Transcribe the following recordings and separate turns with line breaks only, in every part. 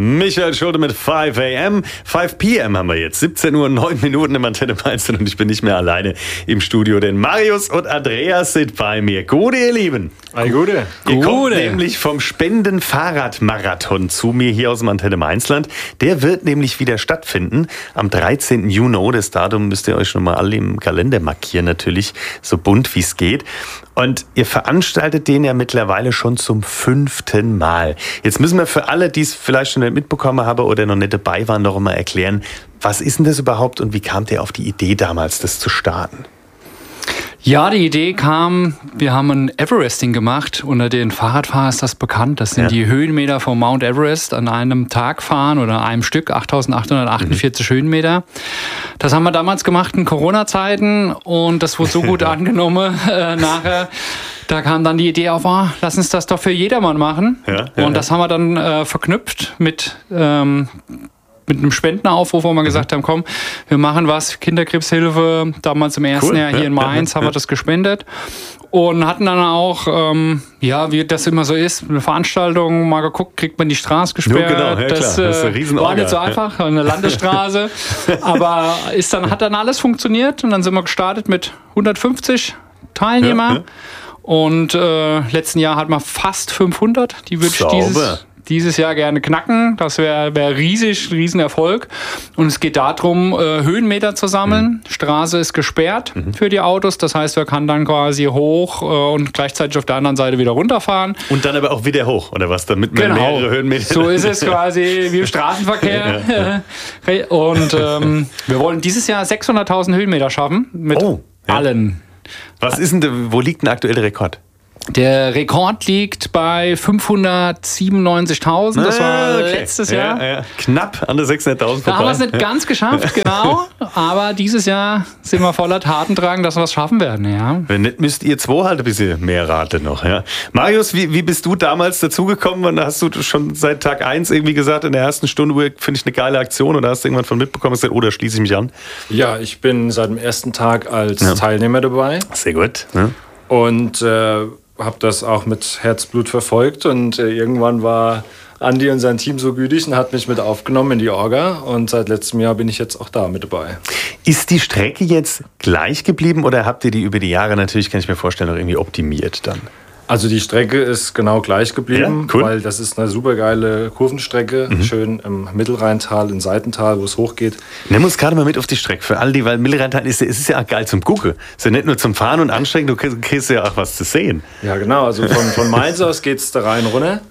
Michael Schulte mit 5 a.m. 5 p.m. haben wir jetzt. 17 Uhr und 9 Minuten im Antenne Mainz und ich bin nicht mehr alleine im Studio, denn Marius und Andreas sind bei mir. Gute, ihr Lieben.
Hi, gute.
Ihr kommt nämlich vom Spenden-Fahrradmarathon zu mir hier aus dem Antenne Mainzland. Der wird nämlich wieder stattfinden am 13. Juni. Das Datum müsst ihr euch schon mal alle im Kalender markieren, natürlich so bunt wie es geht. Und ihr veranstaltet den ja mittlerweile schon zum 5. Mal. Jetzt müssen wir für alle, die es vielleicht schon nicht mitbekommen haben oder noch nicht dabei waren, noch mal erklären, was ist denn das überhaupt und wie kamt ihr auf die Idee damals, das zu starten?
Ja, die Idee kam, wir haben ein Everesting gemacht. Unter den Fahrradfahrern ist das bekannt. Das sind die Höhenmeter vom Mount Everest an einem Tag fahren oder an einem Stück, 8.848 Höhenmeter. Das haben wir damals gemacht in Corona-Zeiten und das wurde so gut angenommen nachher. Da kam dann die Idee auf, lass uns das doch für jedermann machen. Und das haben wir dann verknüpft mit einem Spendenaufruf, wo wir gesagt haben, komm, wir machen was, Kinderkrebshilfe, damals im ersten Jahr hier in Mainz haben wir das gespendet und hatten dann auch, wie das immer so ist, eine Veranstaltung, mal geguckt, kriegt man die Straße gesperrt.
Ja, genau, das
war nicht so einfach, eine Landesstraße, aber hat dann alles funktioniert und dann sind wir gestartet mit 150 Teilnehmern und letzten Jahr hatten wir fast 500, die würde ich dieses Jahr gerne knacken. Das wäre riesen Erfolg. Und es geht darum, Höhenmeter zu sammeln. Straße ist gesperrt für die Autos. Das heißt, man kann dann quasi hoch und gleichzeitig auf der anderen Seite wieder runterfahren.
Und dann aber auch wieder hoch, oder was? Damit man mehrere Höhenmeter...
So ist es quasi wie im Straßenverkehr. Und wir wollen dieses Jahr 600.000 Höhenmeter schaffen. Mit allen.
Was ist denn, wo liegt denn aktuell der Rekord?
Der Rekord liegt bei 597.000. Das war letztes Jahr.
Ja. Knapp an der 600.000 vorbei.
Da haben wir es nicht ganz geschafft, genau. Aber dieses Jahr sind wir voller Tatendrang, dass wir es schaffen werden. Ja.
Wenn nicht, müsst ihr zwei halt ein bisschen mehr raten noch. Ja. Marius, wie bist du damals dazugekommen? Und hast du schon seit Tag 1 irgendwie gesagt, in der ersten Stunde finde ich eine geile Aktion? Oder hast du irgendwann von mitbekommen und gesagt, da schließe ich mich an?
Ja, ich bin seit dem ersten Tag als Teilnehmer dabei.
Sehr gut. Ja.
Und habe das auch mit Herzblut verfolgt und irgendwann war Andi und sein Team so gütig und hat mich mit aufgenommen in die Orga und seit letztem Jahr bin ich jetzt auch da mit dabei.
Ist die Strecke jetzt gleich geblieben oder habt ihr die über die Jahre natürlich, kann ich mir vorstellen, noch irgendwie optimiert dann?
Also die Strecke ist genau gleich geblieben, weil das ist eine super geile Kurvenstrecke, schön im Mittelrheintal, im Seitental, wo es hochgeht.
Nimm uns gerade mal mit auf die Strecke für all die, weil Mittelrheintal ist ja auch geil zum Gucken. Ist ja nicht nur zum Fahren und Anstrengen, du kriegst ja auch was zu sehen.
Ja genau, also von Mainz aus geht es da rein runter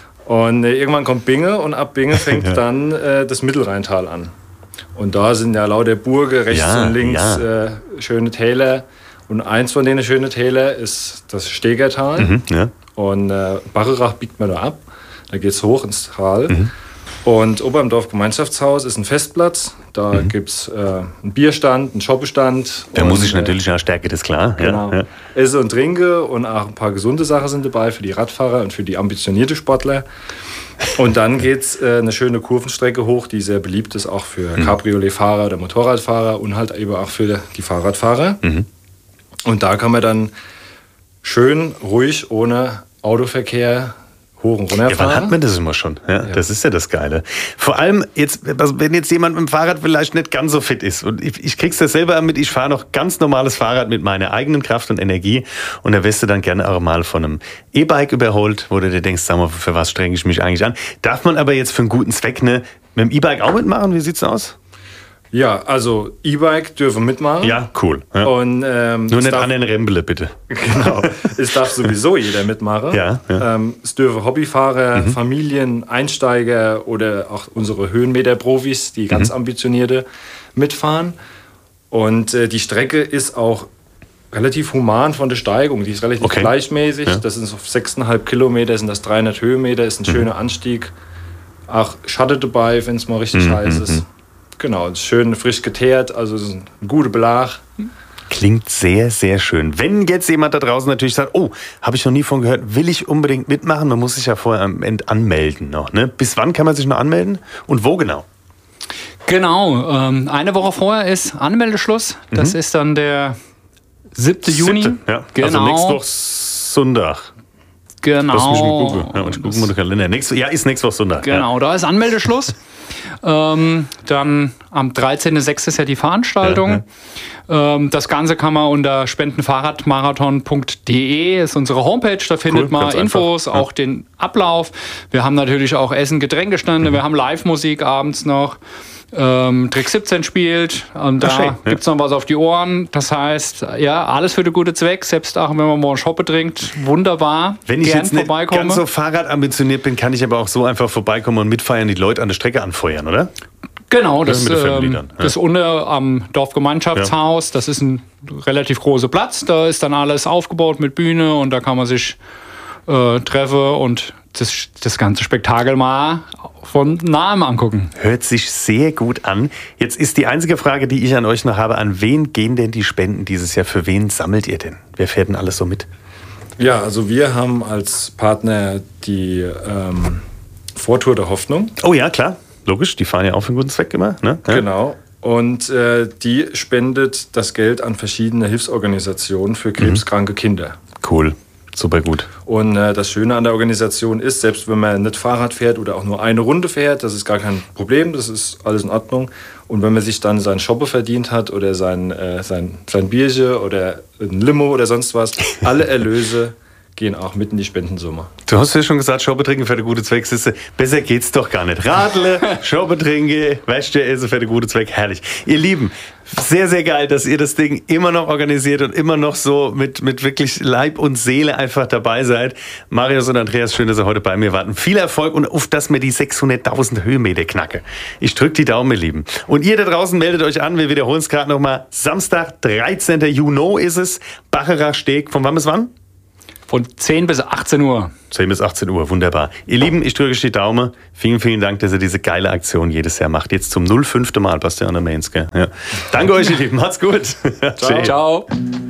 und irgendwann kommt Binge und ab Binge fängt dann das Mittelrheintal an. Und da sind ja lauter Burgen, rechts und links schöne Täler. Und eins von denen schönen Täler ist das Stegertal. Und Bacharach biegt man da ab. Da geht es hoch ins Tal. Und ober am Dorfgemeinschaftshaus ist ein Festplatz. Da gibt es einen Bierstand, einen Shoppestand.
Da muss ich natürlich auch stärken, das ist klar.
Genau. Ja. Esse und Trinke und auch ein paar gesunde Sachen sind dabei für die Radfahrer und für die ambitionierte Sportler. Und dann geht es eine schöne Kurvenstrecke hoch, die sehr beliebt ist, auch für Cabriolet-Fahrer oder Motorradfahrer und halt eben auch für die Fahrradfahrer. Und da kann man dann schön, ruhig, ohne Autoverkehr hoch und runter fahren.
Wann hat man das immer schon? Ja. Das ist ja das Geile. Vor allem, wenn jetzt jemand mit dem Fahrrad vielleicht nicht ganz so fit ist. Und ich krieg's das selber mit, ich fahre noch ganz normales Fahrrad mit meiner eigenen Kraft und Energie. Und da wirst du dann gerne auch mal von einem E-Bike überholt, wo du dir denkst, sag mal, für was strenge ich mich eigentlich an? Darf man aber jetzt für einen guten Zweck mit dem E-Bike auch mitmachen? Wie sieht's aus?
Ja, also E-Bike dürfen mitmachen.
Ja, cool. Ja.
Und,
nur nicht an den Rembele, bitte.
Genau. Es darf sowieso jeder mitmachen.
Ja.
Es dürfen Hobbyfahrer, Familien, Einsteiger oder auch unsere Höhenmeter-Profis, die ganz ambitionierte, mitfahren. Und die Strecke ist auch relativ human von der Steigung. Die ist relativ gleichmäßig. Ja. Das sind so 6,5 Kilometer, sind das 300 Höhenmeter, ist ein schöner Anstieg. Auch Schatten dabei, wenn es mal richtig heiß ist. Genau, ist schön frisch geteert, also ist ein guter Belag.
Klingt sehr, sehr schön. Wenn jetzt jemand da draußen natürlich sagt, habe ich noch nie von gehört, will ich unbedingt mitmachen, man muss sich ja vorher am Ende anmelden noch. Ne? Bis wann kann man sich noch anmelden und wo genau?
Genau, eine Woche vorher ist Anmeldeschluss. Das ist dann der 7. Juni.
Ja.
Genau.
Also nächste Woche Sonntag.
Genau.
Das muss ich mal gucken. Ja, und ich gucke mal den Kalender. Ist nächste Woche Sonntag.
Genau, da ist Anmeldeschluss. Dann am 13.06. ist ja die Veranstaltung. Das Ganze kann man unter spendenfahrradmarathon.de, ist unsere Homepage, da findet man Infos, auch den Ablauf. Wir haben natürlich auch Essen, Getränkestände, wir haben Live-Musik abends noch. Trick 17 spielt und da gibt es noch was auf die Ohren. Das heißt, ja, alles für den guten Zweck, selbst auch wenn man morgen Shoppe trinkt, wunderbar.
Wenn ich jetzt nicht ganz so fahrradambitioniert bin, kann ich aber auch so einfach vorbeikommen und mitfeiern, die Leute an der Strecke anfeuern, oder?
Genau, das unten am Dorfgemeinschaftshaus, das ist ein relativ großer Platz, da ist dann alles aufgebaut mit Bühne und da kann man sich treffen und das ganze Spektakel mal von nahem angucken.
Hört sich sehr gut an. Jetzt ist die einzige Frage, die ich an euch noch habe, an wen gehen denn die Spenden dieses Jahr? Für wen sammelt ihr denn? Wer fährt denn alles so mit?
Ja, also wir haben als Partner die Vortour der Hoffnung.
Oh ja, klar. Logisch, die fahren ja auch für einen guten Zweck immer. Ne? Ja.
Genau. Und die spendet das Geld an verschiedene Hilfsorganisationen für krebskranke Kinder.
Cool. Super gut.
Und das Schöne an der Organisation ist, selbst wenn man nicht Fahrrad fährt oder auch nur eine Runde fährt, das ist gar kein Problem, das ist alles in Ordnung. Und wenn man sich dann sein Shoppe verdient hat oder sein Bierchen oder ein Limo oder sonst was, alle Erlöse gehen auch mit in die Spendensumme.
Du hast ja schon gesagt, Shoppe trinken für den guten Zweck. Besser geht's doch gar nicht. Radle, Shoppe trinken, Wäsche essen für den guten Zweck. Herrlich. Ihr Lieben, sehr, sehr geil, dass ihr das Ding immer noch organisiert und immer noch so mit wirklich Leib und Seele einfach dabei seid. Marius und Andreas, schön, dass ihr heute bei mir warten. Viel Erfolg und auf, dass wir die 600.000 Höhenmeter knacke. Ich drücke die Daumen, ihr Lieben. Und ihr da draußen meldet euch an. Wir wiederholen es gerade nochmal. Samstag, 13. Juni ist es. Bacherer Steg. Von wann bis wann?
Von 10 bis 18 Uhr.
10 bis 18 Uhr, wunderbar. Ihr Lieben, ich drücke euch die Daumen. Vielen, vielen Dank, dass ihr diese geile Aktion jedes Jahr macht. Jetzt zum 05. Mal, Bastian Mainz. Ja. Danke euch, ihr Lieben. Macht's gut.
Ciao. Ciao.